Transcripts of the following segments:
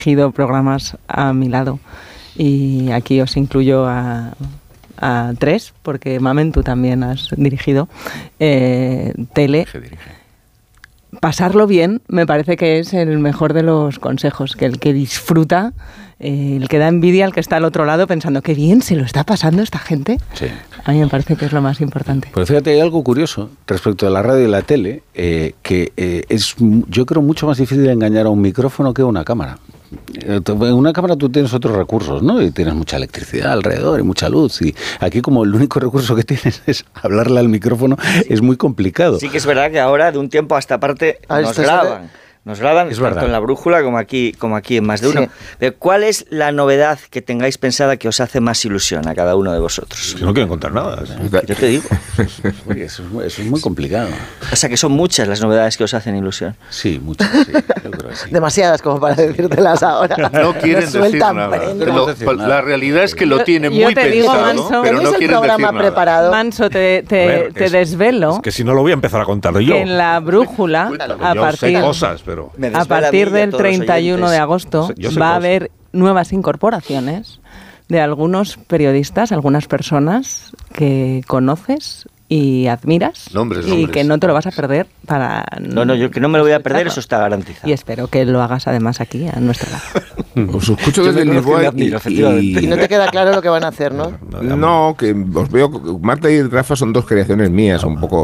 dirigido programas a mi lado. Y aquí os incluyo a 3, porque Mamen, tú también has dirigido tele. Pasarlo bien me parece que es el mejor de los consejos, que el que disfruta, el que da envidia al que está al otro lado pensando qué bien se lo está pasando esta gente. Sí. A mí me parece que es lo más importante. Pero fíjate, hay algo curioso respecto de la radio y la tele, que es, yo creo, mucho más difícil engañar a un micrófono que a una cámara. En una cámara tú tienes otros recursos, ¿no? Y tienes mucha electricidad alrededor y mucha luz. Y aquí, como el único recurso que tienes es hablarle al micrófono, es muy complicado. Sí que es verdad que ahora, de un tiempo a esta parte, nos graban. Nos graban es tanto verdad. En La Brújula como aquí en Más de Uno. Sí. Pero ¿cuál es la novedad que tengáis pensada que os hace más ilusión a cada uno de vosotros? Yo no quiero contar nada. Yo te digo. Oye, eso es muy complicado. O sea, que son muchas las novedades que os hacen ilusión. Sí, muchas, sí, yo creo que sí. Demasiadas como para decírtelas ahora. No quieren decir Sueltan nada. prenda. La realidad es que lo tienen Yo muy te digo, pensado, Manso, pero no ¿Tenéis el quieren decir programa nada. preparado? Manso, te Es desvelo que si no lo voy a empezar a contar yo. que en La Brújula, a Yo sé partir, cosas, pero... Me a desvela partir a mí y a del todos los 31 de oyentes. agosto Yo sé va a cosas. haber nuevas incorporaciones de algunos periodistas, algunas personas que conoces y admiras Nombres. y que no te lo vas a perder para... No, yo que no me lo voy a perder, eso está garantizado. Y espero que lo hagas además aquí, a nuestro lado. Os escucho Yo desde me conozco y me Lisboa admiro, Y efectivamente. no te queda claro lo que van a hacer, ¿no? No, que os veo... Marta y Rafa son dos creaciones mías, un poco...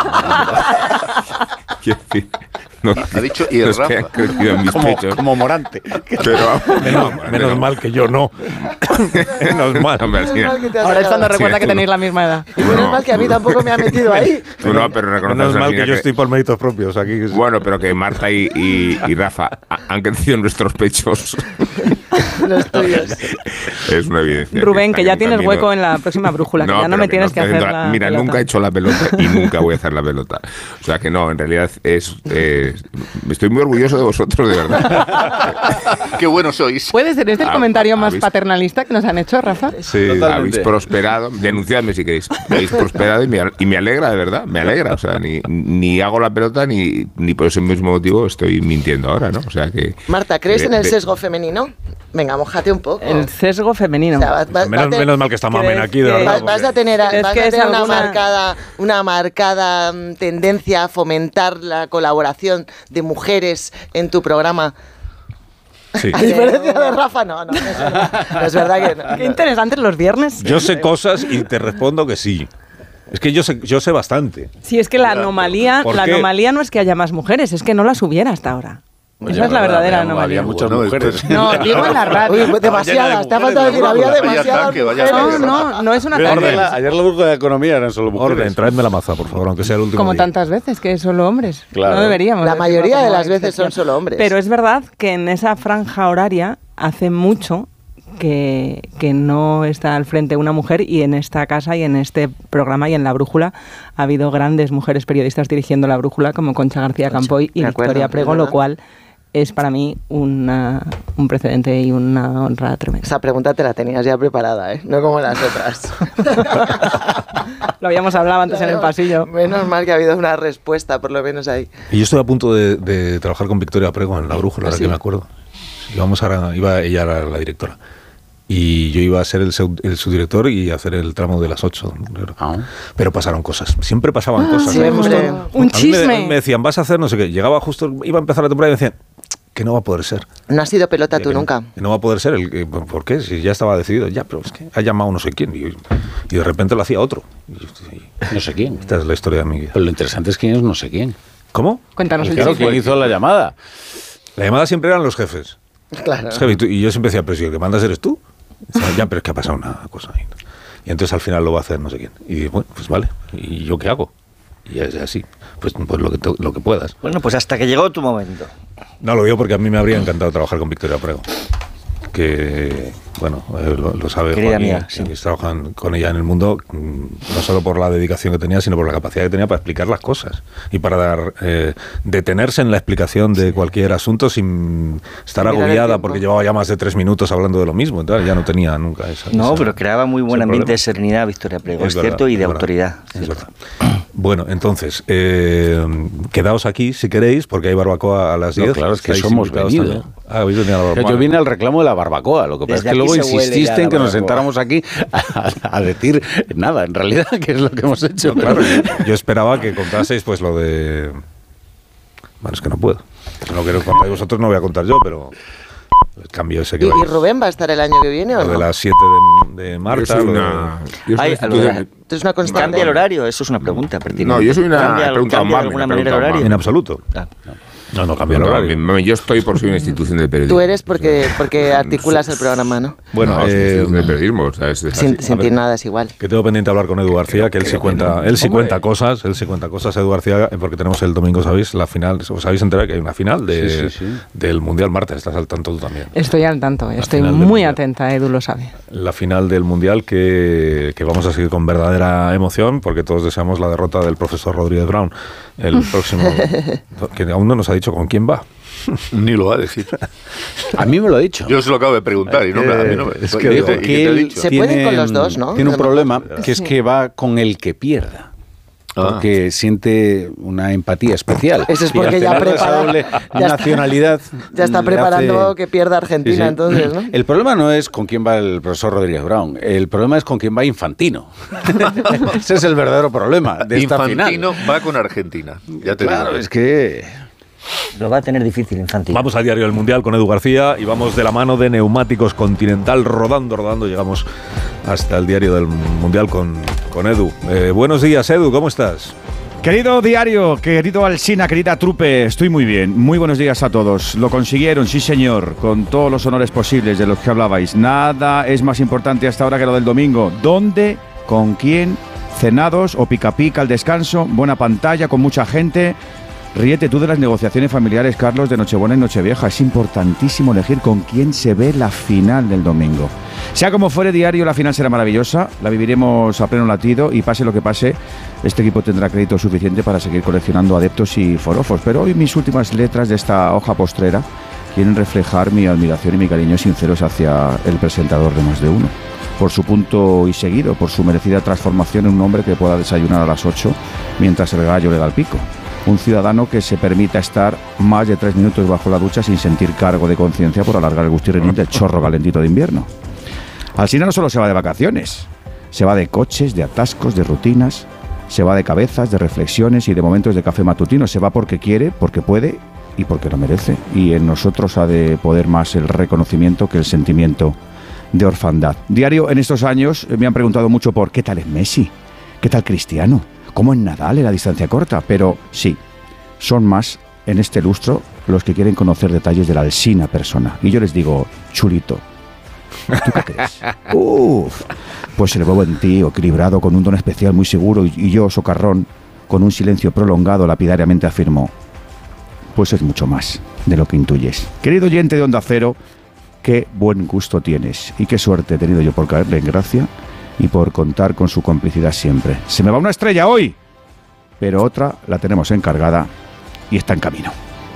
Quiero decir, no, Ha dicho y no es que Rafa. han crecido en mis pechos. Como Morante. Pero, Menos mal que yo no. Menos mal. Hombre, sí. Menos mal que te has Ahora es cuando sacado. recuerda Sí, que tú tenéis no. la misma edad. Y menos mal que a mí tampoco me ha metido ahí. Tú no, pero reconoces Menos al mal final que yo estoy por méritos propios aquí. Bueno, pero que Marta y Rafa han crecido en nuestros pechos. Los tuyos. Es una evidencia. Rubén, que está ya en tienes camino. hueco en la próxima brújula, que ya no pero me tienes no que estoy hacer haciendo la Mira, pelota. nunca he hecho la pelota y nunca voy a hacer la pelota. O sea que no, en realidad estoy muy orgulloso de vosotros, de verdad. Qué buenos sois. ¿Puede ser este el Ah, comentario más ¿habéis- paternalista que nos han hecho, Rafa? Sí. Totalmente. Habéis prosperado, denunciadme si queréis. Habéis prosperado y me alegra, de verdad, me alegra. O sea, ni hago la pelota ni por ese mismo motivo estoy mintiendo ahora, ¿no? O sea que... Marta, ¿crees en el sesgo femenino? Venga, mójate un poco. El sesgo femenino. O sea, Menos mal que está Mamen aquí, de que- verdad. Vas a tener, ¿Crees vas que a es tener alguna- una marcada tendencia a fomentar la colaboración de mujeres en tu programa. Sí. A diferencia de Rafa, no es verdad. No es verdad que no. Qué interesantes los viernes. Yo sé cosas y te respondo que sí. Es que yo sé bastante. Sí, es que la anomalía ¿Por qué? no es que haya más mujeres, es que no las hubiera hasta ahora. Esa es la verdadera anomalía. Había muchas Bueno, mujeres. No, digo en la radio. Uy, demasiadas, te ha faltado decir, había Vaya demasiadas tanque, vaya mujeres. No, no es una Orden. tarea. Ayer la brújula de economía eran solo mujeres. Orden, traedme la maza, por favor, aunque sea el último Como día. tantas veces, que es solo hombres. Claro. No deberíamos. La decirlo mayoría de como las veces excepción. son solo hombres. Pero es verdad que en esa franja horaria hace mucho que no está al frente una mujer, y en esta casa y en este programa y en La Brújula ha habido grandes mujeres periodistas dirigiendo La Brújula, como Concha García Campoy y de acuerdo, Victoria es Prego, verdad. lo cual es para mí un precedente y una honra tremenda. Esa pregunta te la tenías ya preparada, ¿eh? No como las otras. Lo habíamos hablado antes en el pasillo. Menos mal que ha habido una respuesta, por lo menos ahí. Y yo estoy a punto de trabajar con Victoria Prego en La Brújula, ahora ¿Ah, sí? que me acuerdo. Iba ella era la directora. Y yo iba a ser el subdirector y hacer el tramo de las 8. Pero pasaron cosas. Siempre pasaban cosas. siempre. Justo- Un a mí me chisme. decían, vas a hacer no sé qué. Llegaba justo, iba a empezar la temporada y me decían, que no va a poder ser. No has sido pelota tú Que no- nunca. que no va a poder ser. ¿Por qué? Si ya estaba decidido. Ya, pero es que ha llamado no sé quién. Y de repente lo hacía otro. No sé quién. Esta es la historia de mi vida. Pero lo interesante es quién es no sé quién. ¿Cómo? Cuéntanos el Claro, chisme. ¿quién hizo la llamada? La llamada siempre eran los jefes. Claro. Es heavy. Y yo siempre decía, pero si el que mandas eres tú. Y decía, ya, pero es que ha pasado una cosa ahí. Y entonces al final lo va a hacer no sé quién. Y bueno, pues vale. ¿Y yo qué hago? Y es así. Pues lo que puedas. Bueno, pues hasta que llegó tu momento. No lo digo porque a mí me habría encantado trabajar con Victoria Prego. Que Bueno, lo sabe Querida Joaquín, amiga, sí. que trabajan con ella en el mundo, no solo por la dedicación que tenía, sino por la capacidad que tenía para explicar las cosas y para detenerse en la explicación de cualquier asunto sin estar agobiada porque llevaba ya más de 3 minutos hablando de lo mismo. Entonces ya no tenía nunca esa... Pero creaba muy buen ambiente de serenidad, Victoria Prego, es cierto, y de autoridad. Es verdad. Bueno, entonces, quedaos aquí si queréis, porque hay barbacoa a las 10. No, claro, es que eso hemos venido. ¿Habéis venido a la barbacoa? Yo vine al reclamo de la barbacoa, lo que pasa es que luego insististe en que nos sentáramos aquí a decir nada, en realidad, que es lo que hemos hecho. No, claro, yo esperaba que contaseis pues lo de... Bueno, es que no puedo. Si no quiero contar vosotros, no voy a contar yo, pero... El cambio ese que ¿Y Rubén va a estar el año que viene o no? Lo de las 7 de Marta. Es una constante. ¿Cambia el horario? Eso es una pregunta pertinente. No, yo soy una ¿Cambia de alguna manera el horario? En absoluto. No cambia el horario. Yo estoy por ser una institución de periodismo. Tú eres porque articulas el programa, ¿no? Bueno, de periodismo, ¿sabes? Sin ti nada es igual. Que tengo pendiente hablar con Edu García, que él sí cuenta cosas, Edu García, porque tenemos el domingo, ¿sabéis? La final, ¿os habéis enterado que hay una final del Mundial Marta? ¿Estás al tanto tú también? Estoy al tanto, estoy muy atenta, Edu lo sabe. La final del Mundial que vamos a seguir con verdadera emoción, porque todos deseamos la derrota del profesor Rodríguez Brown el próximo, que aún no nos ha dicho con quién va. Ni lo va a decir. A mí me lo ha dicho. Yo se lo acabo de preguntar y no a mí no me... Es que él se puede con los dos, ¿no? Tiene un problema, que es que va con el que pierda. Porque siente una empatía especial. Eso es porque ya prepara doble nacionalidad. Ya está preparando que pierda Argentina, entonces, ¿no? El problema no es con quién va el profesor Rodríguez Brown. El problema es con quién va Infantino. Ese es el verdadero problema de esta final. Infantino va con Argentina. Ya te Claro, digo. es que... Lo va a tener difícil, Infantino. Vamos al diario del Mundial con Edu García y vamos de la mano de Neumáticos Continental, rodando, llegamos hasta el diario del Mundial con Edu. Buenos días, Edu, ¿cómo estás? Querido diario, querido Alsina, querida trupe, estoy muy bien. Muy buenos días a todos. Lo consiguieron, sí señor, con todos los honores posibles de los que hablabais. Nada es más importante hasta ahora que lo del domingo. ¿Dónde? ¿Con quién? ¿Cenados o pica pica al descanso? ¿Buena pantalla con mucha gente? Ríete tú de las negociaciones familiares, Carlos, de Nochebuena y Nochevieja. Es importantísimo elegir con quién se ve la final del domingo. Sea como fuere, diario, la final será maravillosa. La viviremos a pleno latido y pase lo que pase, este equipo tendrá crédito suficiente para seguir coleccionando adeptos y forofos. Pero hoy mis últimas letras de esta hoja postrera quieren reflejar mi admiración y mi cariño sinceros hacia el presentador de Más de Uno. Por su punto y seguido, por su merecida transformación en un hombre que pueda desayunar a las 8 mientras el gallo le da el pico. Un ciudadano que se permita estar más de 3 minutos bajo la ducha sin sentir cargo de conciencia por alargar el gustirrinín del chorro calentito de invierno. Alsina no solo se va de vacaciones, se va de coches, de atascos, de rutinas, se va de cabezas, de reflexiones y de momentos de café matutino. Se va porque quiere, porque puede y porque lo merece. Y en nosotros ha de poder más el reconocimiento que el sentimiento de orfandad. Diario, en estos años me han preguntado mucho por ¿qué tal es Messi? ¿Qué tal Cristiano? ¿Cómo en Nadal en la distancia corta? Pero sí, son más en este lustro los que quieren conocer detalles de la Alsina persona. Y yo les digo, chulito, ¿tú qué crees? Pues el huevo en ti, equilibrado, con un don especial muy seguro, y yo, socarrón, con un silencio prolongado, lapidariamente afirmo, pues es mucho más de lo que intuyes. Querido oyente de Onda Cero, qué buen gusto tienes y qué suerte he tenido yo por caerle en gracia y por contar con su complicidad siempre. Se me va una estrella hoy, pero otra la tenemos encargada y está en camino.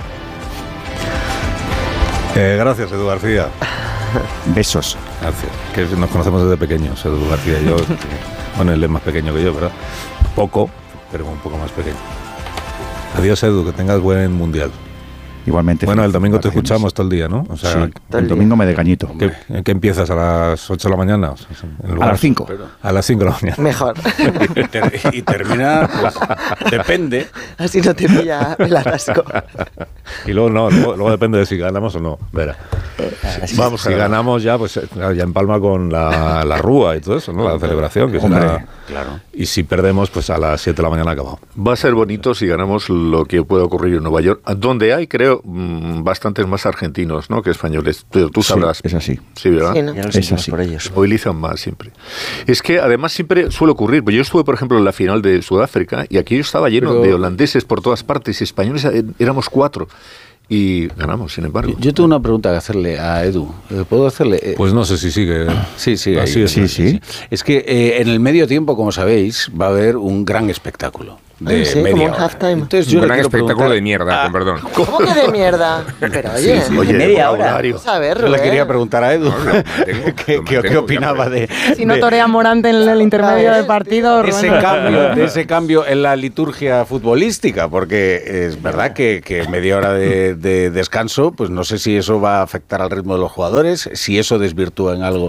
Gracias, Edu García. Besos. Gracias. Que nos conocemos desde pequeños, Edu García y yo. Bueno, él es más pequeño que yo, ¿verdad? Poco, pero un poco más pequeño. Adiós, Edu, que tengas buen mundial. Igualmente. Bueno, el domingo te escuchamos todo el día, ¿no? O sea, sí, el domingo me desgañito. ¿Qué empiezas a las 8 de la mañana? A las 5. A las 5 de la mañana. Mejor. y termina, pues, depende. Así no te pilla el atasco. Y luego depende de si ganamos o no. Verá. Vamos, si ganamos ya, pues ya empalma con la rúa y todo eso, ¿no? La celebración, que será... Claro. Y si perdemos, pues a las 7 de la mañana acabado. Va a ser bonito si ganamos lo que pueda ocurrir en Nueva York, donde hay, creo, bastantes más argentinos, ¿no?, que españoles. Tú sabrás. Sí, es así. Sí, ¿verdad? Sí, ¿no? Ya lo Es sentimos así. por ellos. Movilizan más siempre. Es que además siempre suele ocurrir. Yo estuve, por ejemplo, en la final de Sudáfrica y aquello estaba lleno de holandeses por todas partes y españoles éramos 4. y ganamos, sin embargo. Yo tengo una pregunta que hacerle a Edu. ¿Puedo hacerle? Pues no sé si sigue. Sí, sigue ahí. Sí. Es que en el medio tiempo, como sabéis, va a haber un gran espectáculo. De sí, media como un hora. halftime. Entonces, Un gran espectáculo de mierda, con perdón. ¿Cómo que de mierda? Pero oye, Oye, media hora. vocabulario. vamos a ver, Yo le Rubén. quería preguntar a Edu No, lo mantengo, qué opinaba de Si no torea Morante en el intermedio del partido, de ese cambio en la liturgia futbolística, porque es verdad que media hora de descanso, pues no sé si eso va a afectar al ritmo de los jugadores, si eso desvirtúa en algo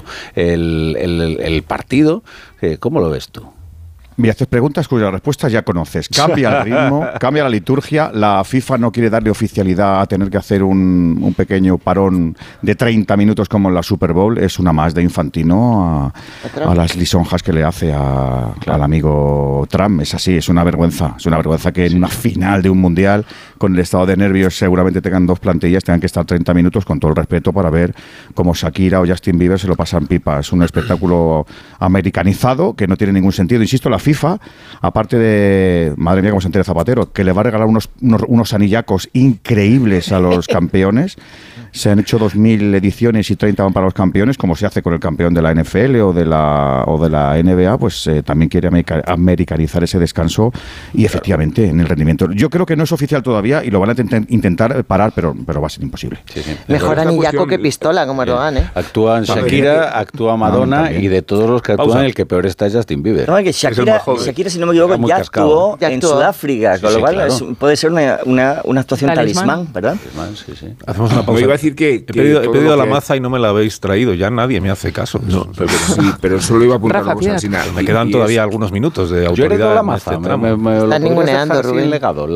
el partido. ¿Cómo lo ves tú? Me haces preguntas cuyas respuestas ya conoces. Cambia el ritmo, cambia la liturgia. La FIFA no quiere darle oficialidad a tener que hacer un pequeño parón de 30 minutos como en la Super Bowl. Es una más de Infantino a las lisonjas que le hace al amigo Trump. Es así, es una vergüenza. Es una vergüenza que en una final de un mundial, con el estado de nervios, seguramente tengan dos plantillas, tengan que estar 30 minutos, con todo el respeto, para ver cómo Shakira o Justin Bieber se lo pasan pipa. Es un espectáculo americanizado que no tiene ningún sentido. Insisto, la FIFA, aparte de, madre mía, cómo se entera Zapatero, que le va a regalar unos anillacos increíbles a los campeones. Se han hecho 2.000 ediciones y 30 van para los campeones, como se hace con el campeón de la NFL o de la NBA, pues también quiere americanizar ese descanso y efectivamente en el rendimiento. Yo creo que no es oficial todavía y lo van a intentar parar, pero va a ser imposible. Sí. Mejor anillaco que pistola, como Erdogan, ¿eh? Actúan Shakira, actúa Madonna y de todos los que actúan, el que peor está es Justin Bieber. No, que Shakira, si no me equivoco, ya actuó en Sudáfrica, con lo cual puede ser una actuación talismán, ¿verdad? Sí. Hacemos una pausa. Iba a decir que he pedido la maza y no me la habéis traído. Ya nadie me hace caso. No, pero solo iba a apuntar una cosa. Me quedan todavía algunos minutos de autoridad. Yo heredo la maza. Está ninguneando, Rubén.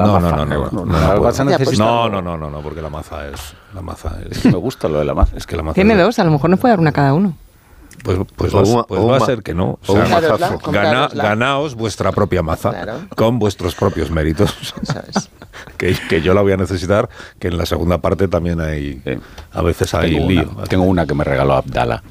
No, porque la maza es... Me gusta lo de la maza. Es que la maza Tiene dos, a lo mejor nos puede dar una cada uno. Pues va a ser que no. O sea, ganaos vuestra propia maza, con vuestros propios méritos. que yo la voy a necesitar, que en la segunda parte también hay... A veces hay lío. Tengo una que me regaló Abdala.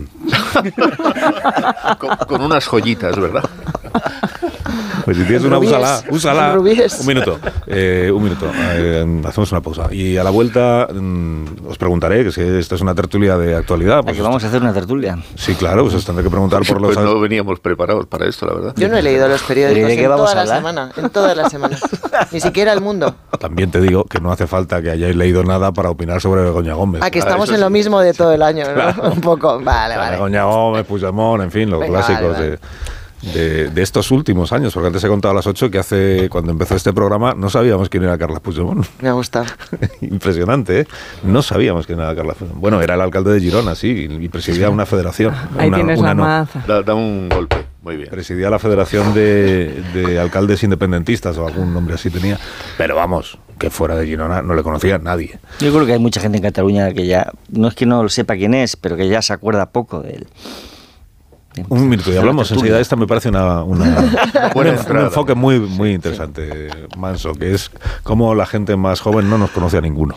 con unas joyitas, ¿verdad? Pues si tienes una, úsala. Un minuto. Hacemos una pausa. Y a la vuelta os preguntaré, que si esto es una tertulia de actualidad. Pues, ¿a qué vamos a hacer una tertulia? Sí, claro, pues os tendré que preguntar por los... Pues no veníamos preparados para esto, la verdad. Yo no he leído los periódicos ¿De qué vamos a hablar? en toda la semana. Ni siquiera El Mundo. También te digo que no hace falta que hayáis leído nada para opinar sobre Begoña Gómez. Que estamos en lo mismo de todo el año, ¿no? Claro. Un poco. Vale. Begoña Gómez, Puigdemont, en fin, los clásicos de estos últimos años, porque antes he contado a las 8 que cuando empezó este programa no sabíamos quién era Carles Puigdemont. Me ha gustado. Impresionante, ¿eh? No sabíamos quién era Carles Puigdemont. Bueno, era el alcalde de Girona, sí, y presidía una federación. Ahí tienes la maza. Da un golpe, muy bien. Presidía la federación de alcaldes independentistas o algún nombre así tenía. Pero vamos, que fuera de Girona no le conocía nadie. Yo creo que hay mucha gente en Cataluña que ya, no es que no sepa quién es, pero que ya se acuerda poco de él. Un minuto y hablamos enseguida. Esta me parece un enfoque muy interesante, Manso, que es cómo la gente más joven no nos conoce a ninguno.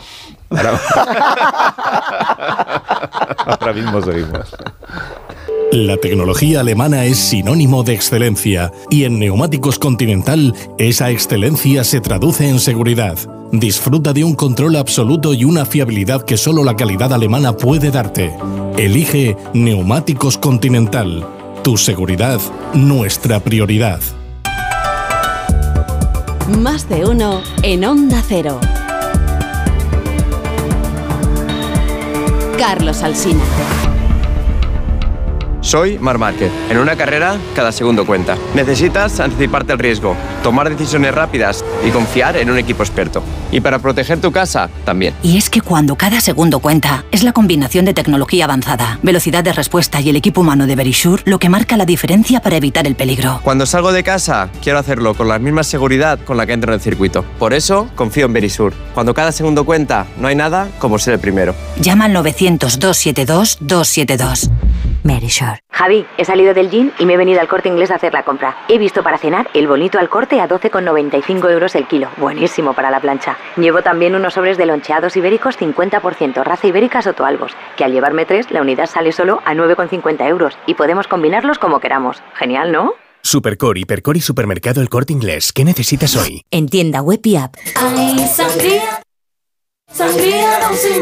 Ahora mismo seguimos. La tecnología alemana es sinónimo de excelencia y en Neumáticos Continental esa excelencia se traduce en seguridad. Disfruta de un control absoluto y una fiabilidad que solo la calidad alemana puede darte. Elige Neumáticos Continental. Tu seguridad, nuestra prioridad. Más de uno en Onda Cero. Carlos Alsina. Soy Marc Márquez. En una carrera, cada segundo cuenta. Necesitas anticiparte al riesgo, tomar decisiones rápidas y confiar en un equipo experto. Y para proteger tu casa, también. Y es que cuando cada segundo cuenta, es la combinación de tecnología avanzada, velocidad de respuesta y el equipo humano de Verisure lo que marca la diferencia para evitar el peligro. Cuando salgo de casa, quiero hacerlo con la misma seguridad con la que entro en el circuito. Por eso, confío en Verisure. Cuando cada segundo cuenta, no hay nada como ser el primero. Llama al 900-272-272. Verisure. Javi, he salido del gym y me he venido al Corte Inglés a hacer la compra. He visto para cenar el bonito al corte a 12,95 euros el kilo. Buenísimo para la plancha. Llevo también unos sobres de loncheados ibéricos 50%, raza ibérica Sotoalbos, que al llevarme 3, la unidad sale solo a 9,50 euros y podemos combinarlos como queramos. Genial, ¿no? Supercor, Hipercor y Supermercado El Corte Inglés. ¿Qué necesitas hoy? En tienda web y app. Ay, sangría. Sangría